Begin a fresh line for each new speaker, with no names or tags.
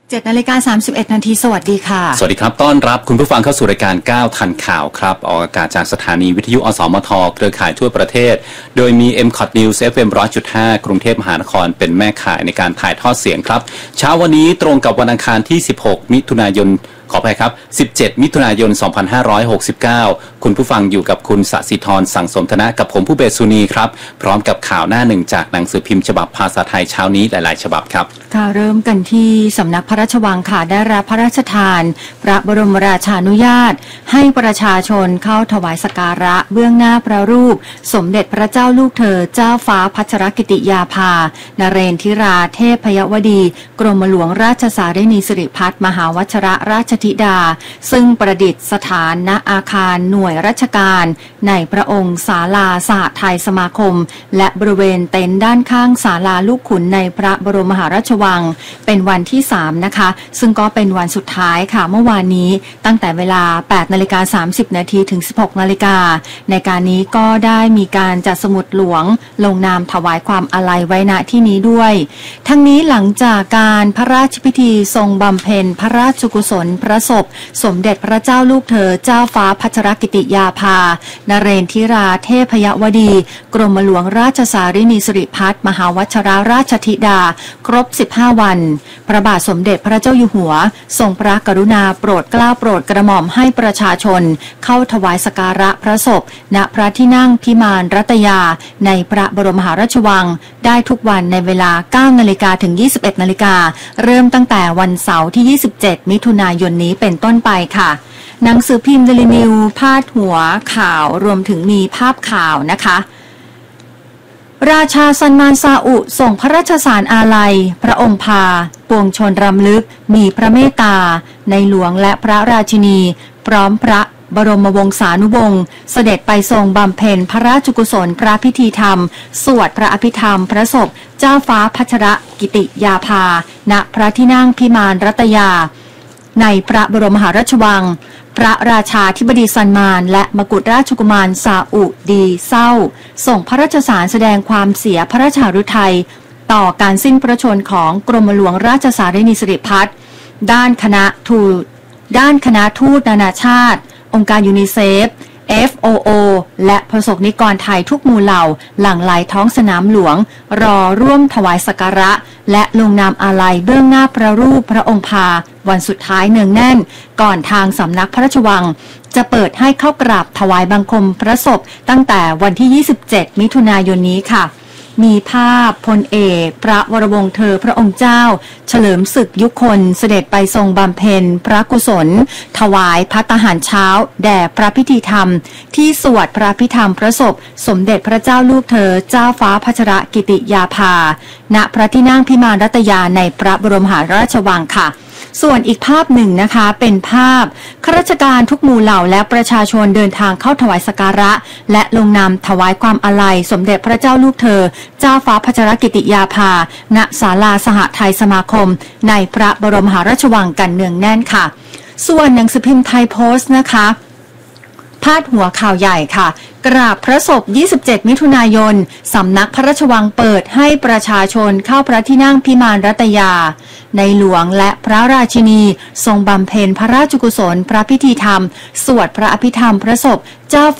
7:31 นาทีสวัสดีค่ะ
สวัสดีครับต้อนรับคุณผู้ฟังเข้าสู่รายการ9ทันข่าวครับออกอากาศจากสถานีวิทยุอสมทเครือข่ายทั่วประเทศโดยมี MCOT News FM 100.5 กรุงเทพมหานครเป็นแม่ข่ายในการถ่ายทอดเสียงครับเช้าวันนี้ตรงกับวันอังคารที่16มิถุนายนขออภัยครับ17มิถุนายน2569คุณผู้ฟังอยู่กับคุณสศิธรสังสมธนะกับผมผู้เบสสุนีครับพร้อมกับข่าวหน้าหนึ่งจากหนังสือพิมพ์ฉบับภาษาไทยเช้านี้หลายๆฉบับครับ
ค่ะเริ่มกันที่สำนักพระราชวังค่ะได้รับพระราชทานพระบรมราชานุญาตให้ประชาชนเข้าถวายสักการะเบื้องหน้าพระรูปสมเด็จพระเจ้าลูกเธอเจ้าฟ้าพัชรกิติยาภานเรนทิราเทพยวดีกรมหลวงราชสารินีสิริพัฒน์มหาวชรราชธิดาซึ่งประดิษฐานณอาคารหน่วยราชการในพระองค์ศาลาสหไทยสมาคมและบริเวณเต็นท์ด้านข้างศาลาลูกขุนในพระบรมมหาราชวังเป็นวันที่3นะคะซึ่งก็เป็นวันสุดท้ายค่ะเมื่อวานนี้ตั้งแต่เวลา 8:30 นาทีถึง 16 นาฬิกาในการนี้ก็ได้มีการจัดสมุดหลวงลงนามถวายความอาลัยไว้ณที่นี้ด้วยทั้งนี้หลังจากการพระราชพิธีทรงบำเพ็ญพระราชกุศลพระศพสมเด็จพระเจ้าลูกเธอเจ้าฟ้าพัชรกิติยาภานเรนทิราเทพยวดีกรมหลวงราชสารินีสิริพัฒน์มหาวชรราชธิดาครบ15 วันพระบาทสมเด็จพระเจ้าอยู่หัวทรงพระกรุณาโปรดเกล้าโปรดกระหม่อมให้ประชาชนเข้าถวายสักการะพระศพณพระที่นั่งพิมานรัตยาในพระบรมมหาราชวังได้ทุกวันในเวลา 9 นาฬิกาถึง 21 นาฬิกาเริ่มตั้งแต่วันเสาร์ที่ 27 มิถุนายนนี้เป็นต้นไปค่ะหนังสือพิมพ์เดลินิวพาดหัวข่าวรวมถึงมีภาพข่าวนะคะราชาซัลมานซาอุส่งพระราชสารอาลัยพระองค์พาปวงชนรำลึกมีพระเมตตาในหลวงและพระราชินีพร้อมพระบรมวงศานุวงศ์เสด็จไปทรงบำเพ็ญพระราชกุศลพระพิธีธรรมสวดพระอภิธรรมพระศพเจ้าฟ้าพัชรกิติยาภาณพระที่นั่งพิมานรัตยาในพระบรมมหาราชวังพระราชาธิบดีซัลมานและมกุฎราชกุมารซาอุดีเศร้าส่งพระราชสารแสดงความเสียพระราชฤทัยต่อการสิ้นพระชนของกรมหลวงราชสารินีสิริพัฒน์ด้านคณะทูตนานาชาติองค์การยูนิเซฟ FOO และประสบนิกรไทยทุกหมู่เหล่าหลั่งไหลท้องสนามหลวงรอร่วมถวายสักการะและลงนามอาลัยเบื้องหน้าพระรูปพระองค์พาวันสุดท้ายเนืองแน่นก่อนทางสำนักพระราชวังจะเปิดให้เข้ากราบถวายบังคมพระศพตั้งแต่วันที่ 27 มิถุนายนนี้ค่ะมีภาพพลเอกพระวรวงศ์เธอพระองค์เจ้าเฉลิมศึกยุคลเสด็จไปทรงบำเพ็ญพระกุศลถวายภัตตาหารเช้าแด่พระพิธีธรรมที่สวดพระพิธรรมพระศพสมเด็จพระเจ้าลูกเธอเจ้าฟ้าพัชรกิติยาภาณพระที่นั่งพิมานรัตยาในพระบรมมหาราชวังค่ะส่วนอีกภาพหนึ่งนะคะเป็นภาพข้าราชการทุกหมู่เหล่าและประชาชนเดินทางเข้าถวายสักการะและลงนามถวายความอาลัยสมเด็จพระเจ้าลูกเธอเจ้าฟ้าพัชรกิติยาภาณศาลาสหไทยสมาคมในพระบรมมหาราชวังกันเนืองแน่นค่ะส่วนหนังสือพิมพ์ไทยโพสต์นะคะพาดหัวข่าวใหญ่ค่ะกราบพระศพ 27 มิถุนายนสำนักพระราชวังเปิดให้ประชาชนเข้าพระที่นั่งพิมานรัตยาในหลวงและพระราชินีทรงบำเพ็ญพระราชกุศลพระพิธีธรรมสวดพระอภิธรรมพระศพเจ้า